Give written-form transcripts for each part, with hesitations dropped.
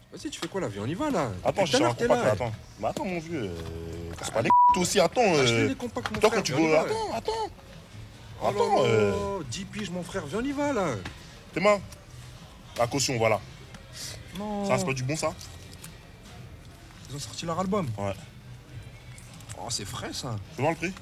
Vas-y, tu fais quoi là? Viens, on y va là. Attends, Depuis tout à j'ai un l'heure, t'es compact là, là. attends. Mais attends, mon vieux. Casse pas les toi aussi, attends. Achetez les compacts, mon Toi, frère. quand tu viens, on y veux. va. Attends. Oh là Attends, là, 10 piges, mon frère. Viens, on y va là. T'es main. La caution, voilà. Non. Ça, c'est pas du bon, ça? Ils ont sorti leur album. Ouais. Oh, c'est frais ça. Fais voir le prix.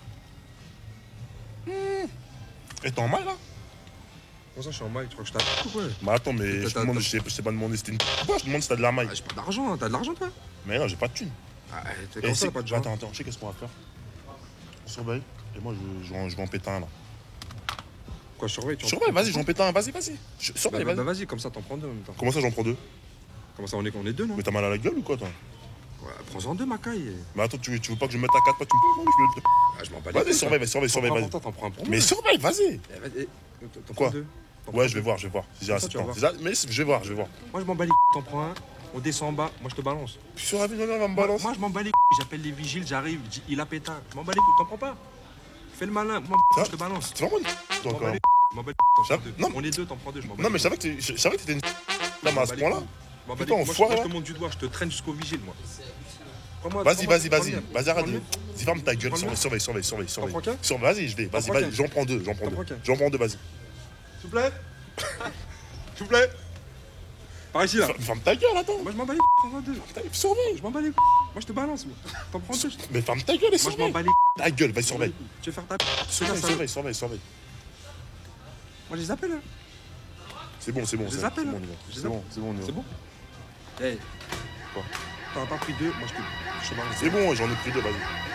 Et t'es en maille là? Comment ça, je suis en maille? Tu crois que je t'attends ou quoi? Bah attends, mais je te demande, je t'ai pas demandé si c'était une. Pourquoi je te demande si t'as de la maille? Ah, j'ai pas d'argent, hein. T'as de l'argent toi? Mais non, j'ai pas de thune. Ah, t'es Et comme ça, c'est- pas de gens. Attends, tu sais qu'est-ce qu'on va faire? On surveille. Et moi, je vais en péter un là. Quoi, surveille, tu Surveille, vas-y, j'en pète un, vas-y. Surveille, Bah, vas-y. vas-y, comme ça, t'en prends deux en même temps. Comment ça, j'en prends deux? Comment ça, on est deux, non? Mais t'as mal à la gueule ou quoi, toi? Ouais, prends-en deux, ma caille. Mais attends, tu veux pas que je me mette à 4 pattes, tu me. Ah, je m'en bats les Vas-y, couilles, surveille, toi. surveille, vas-y. T'en prends un pour moi. Mais surveille, vas-y. Eh, vas-y, t'en Quoi? prends deux. T'en Ouais, prends je vais deux. voir, si j'ai assez de tu vas temps. voir. Mais je vais voir. Moi, je m'en bats les t'en prends un. On descend en bas, moi, je te balance. Puis sur la vie, on va me balancer. Moi, je m'en bats les j'appelle les vigiles, j'arrive, il a pétard. Je m'en bats les t'en prends pas. Fais le malin, moi, Ça je te balance. C'est vraiment une. Je Toi, m'en bats encore. les je m'en bats les t'en Ça- prends deux. non, On est deux, t'en prends deux, je m'en bats Non, les mais je savais que t'étais une. Là, mais à ce point-là. Je m'en bats Putain, les couilles. enfoiré, Moi, je là. te montre du doigt, je te traîne jusqu'au vigile, moi. Prends-moi- Vas-y, prends-moi- vas-y, prends-le. arrête. Prends-le. Vas-y, ferme ta gueule. Prends-le. Surveille. T'en prends qu'un? Vas-y, je vais. T'en Vas-y, prends qu'un? j'en prends deux. T'en prends qu'un? J'en prends deux, vas-y. S'il vous plaît. S'il vous plaît. Par ici, là. Ferme ta gueule, attends. Moi, je m'en bats les prends-en deux. Surveille. Je m'en bats les Moi, je te balance, moi. T'en prends deux. Mais ferme ta gueule et Moi, je m'en surveille. bats les Ta gueule, vas-y, surveille. Tu veux faire ta Surveille. Moi, je les appelle, là. C'est bon, Je les appelle, bon, là. on y va. Je les C'est bon, on y va. C'est bon? Hey. Quoi? T'en as pas pris deux, moi, je te balance. C'est bon, j'en ai pris deux, vas-y.